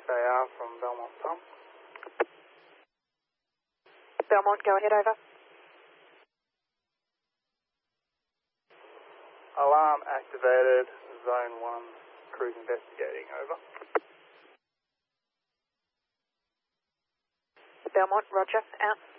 SAR from Belmont Tom. Belmont, go ahead, over. Alarm activated, Zone 1, cruise investigating, over. Belmont, roger, out.